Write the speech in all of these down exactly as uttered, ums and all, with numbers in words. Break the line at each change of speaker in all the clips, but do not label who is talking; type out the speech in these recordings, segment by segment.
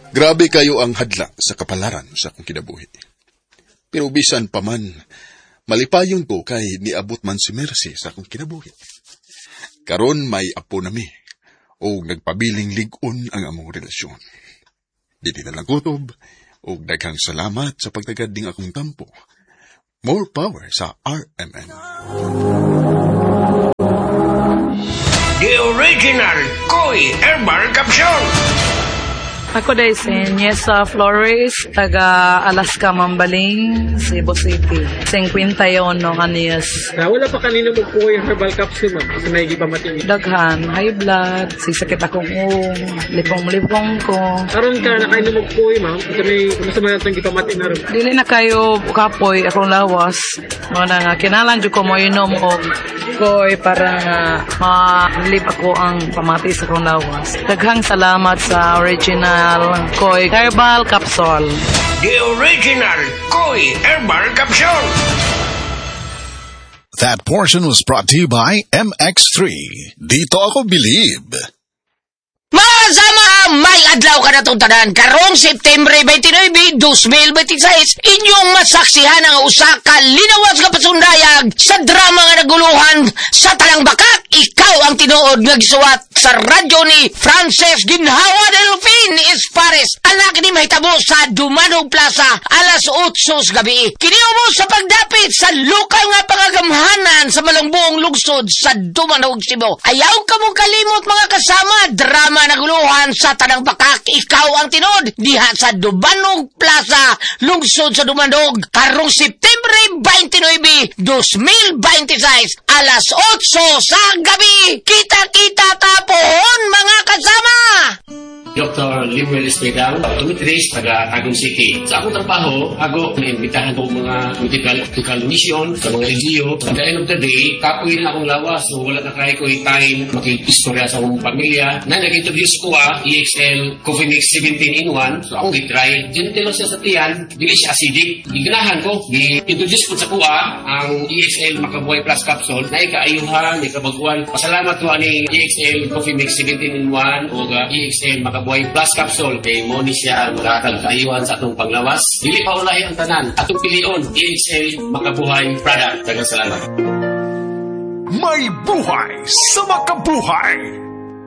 Grabe kayo ang hadla sa kapalaran sa akong kinabuhi. Pero bisan pa man, malipayon ko kay niabot man si Mercy sa akong kinabuhi. Karon may apo nami, o nagpabiling ligon ang among relasyon. Dili na lang kutob, o daghang salamat sa pagtagad ding akong tampo. More power sa R M N.
The original Koi Herbal Capsule.
Ako day si Niesa Flores, taga Alaska, Mambaling, Cebu City. fifty-one kaniyas.
Na wala pa kanino mo po yung herbal capsule, ma'am. Kasi may iba matingin.
Daghan, high blood, sisakit akong ung, lipong-lipong ko.
Karon ka na kayo mo po yung ma'am. Kasi may masama natin ipamatin na rin.
Dili na kayo kapoy akong lawas. Mga nga, kinalang dyo ko mo inom o koy para nga ma-live ako ang pamati sa akong lawas. Daghang salamat sa original Koi Herbal Capsule.
The original Koi Herbal Capsule.
That portion was brought to you by M X three. Dito ako believe.
Masama, may adlaw ka na itong tanan. Karong September twenty-nine, twenty twenty-six, inyong masaksihan ang usa ka linawas nga pasundayag sa drama nga naguluhan sa Talang Bakak. Ikaw ang tinuod nga gisuwat sa radyo ni Frances Ginhawa Delphine Espares. Anak ni mahitabo sa Dumanog Plaza, alas otsos gabi. Kiniyo mo sa pagdapit sa lokal nga pangagamhanan sa malangbuong lungsod sa Dumanog, Cebu. Ayaw ka mong kalimot mga kasama, drama naguluhan sa Tanang Bakak. Ikaw ang tinod diha sa Dumanog Plaza, lungsod sa Dumanog, karong September twenty-nine, twenty twenty-six, alas otso sa gabi. Kita-kita tapon mga kasama.
Doctor Limuel Espedal, optometrist, taga Tagum City. Sa akong trabaho, ako naimbitahan ko mga medical, medical mission sa mga L G U. At the end of the day, kapoy na akong lawas. So wala na kaya ko time makikistorya sa akong pamilya. Na nag-introduce ko ah, E X L Coffee Mix seventeen in one. So akong gitry. Gentilo siya sa tiyan, dili siya acidic. Iganahan ko, i-introduce ko sa kuha ang E X L Makabuhay Plus Capsule. Na ikaayuhan, ikabaguan. Pasalamat ko ani E X L Coffee Mix seventeen in one o uh, E X L Makabuhay Plus Capsule kay mo ni siya makakagkayuhan sa atong panglawas. Dili pa ulahi ang tanan. Atong pilion, E X L Makabuhay Product. Daghang salamat.
May buhay sa makabuhay!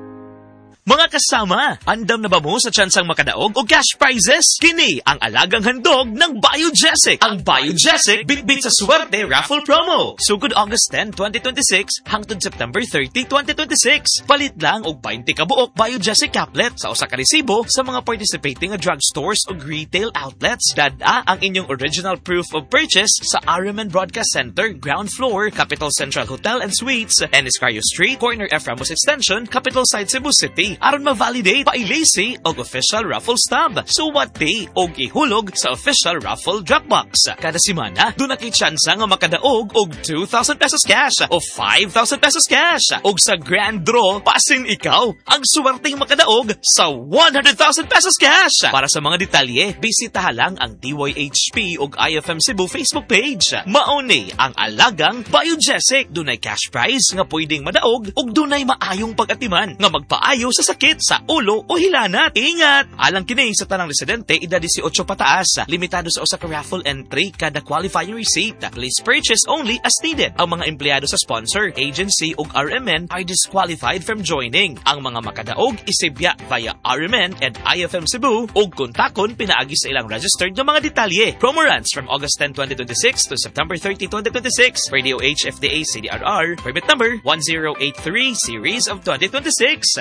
Mga kasama, andam na ba mo sa tsansang makadaog o cash prizes? Kini ang alagang handog ng Biogesic. Ang Biogesic bitbit sa swerte raffle promo. Sugod August tenth, twenty twenty-six hangtod September thirtieth, twenty twenty-six. Palit lang og twenty kabuok Biogesic caplet sa usa ka resibo sa mga participating drugstores o retail outlets. Dada ang inyong original proof of purchase sa R M N Broadcast Center, ground floor, Capital Central Hotel and Suites, Ennis Cario Street, corner F. Ramos Extension, Capital Side, Cebu City. Aron ma-validate pailisi og official raffle stub. Suwate og ihulog sa official raffle Dropbox. Kada semana, doon na kay tsansa nga makadaog og two thousand pesos cash o five thousand pesos cash. Og sa grand draw, pasin ikaw ang suwerteng makadaog sa one hundred thousand pesos cash. Para sa mga detalye, bisitaha lang ang D Y H P og I F M Cebu Facebook page. Mauni ang alagang Biogesic. Dunay cash prize nga pwedeng madaog og dunay maayong pag-atiman nga magpaayo sa sakit sa ulo o hilanat. Ingat! Alang kini sa tanang residente, edad eighteen pataas. Limitado sa usa ka raffle entry kada qualifying receipt. Please purchase only as needed. Ang mga empleyado sa sponsor, agency ug R M N are disqualified from joining. Ang mga makadaog isibya via R M N and I F M Cebu ug kontakon pinaagi sa ilang registered nga mga detalye. Promo runs from August tenth, twenty twenty-six to September thirtieth, twenty twenty-six. Radio H F D A C D R R, permit number one zero eight three series of twenty twenty-six.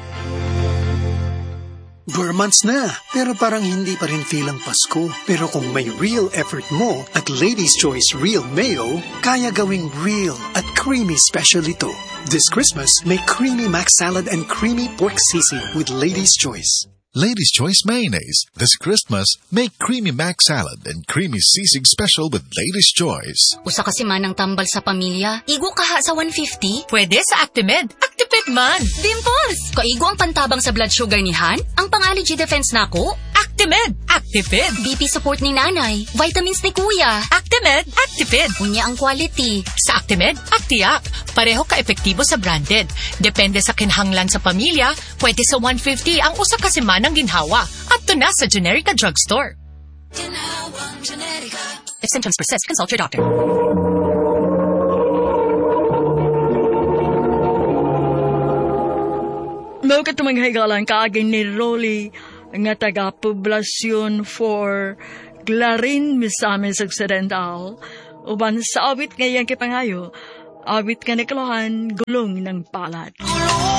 Four months na, pero parang hindi pa rin feel ang Pasko. Pero kung may real effort mo at Lady's Choice Real Mayo, kaya gawing real at creamy special ito. This Christmas, may creamy mac salad and creamy pork sisig with Lady's Choice.
Lady's Choice Mayonnaise. This Christmas, make creamy mac salad and creamy sisig special with Lady's Choice.
Usa kasi manang tambal sa pamilya, igo kaha sa one fifty?
Pwede sa Actimed. Actimed man.
Dimples! Kaigo ang pantabang sa blood sugar ni Han? Ang pang-allergy defense nako?
Actimed. Actimed.
B P support ni nanay. Vitamins ni kuya.
Actimed. Actimed.
Unya ang quality.
Sa Actimed, Actiac. Pareho ka-epektibo sa branded. Depende sa kinhanglan sa pamilya, pwede sa one fifty ang usa ka semanang ginhawa. At Dito na sa Generica Drugstore. If symptoms persist, consult your doctor.
Mao kat manghigalan kaagin ni Rolly nga taga-poblasyon for Clarin, Misamis Occidental. Uban sa awit ngayang kipangayo, awit ka ni Kalohan, gulong ng palad.